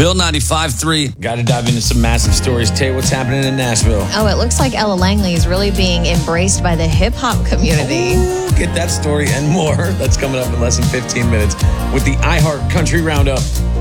Bill 95.3. Got to dive into some massive stories. Tay, what's happening in Nashville? Oh, it looks like Ella Langley is really being embraced by the hip-hop community. Ooh, get that story and more. That's coming up in less than 15 minutes with the iHeart Country Roundup.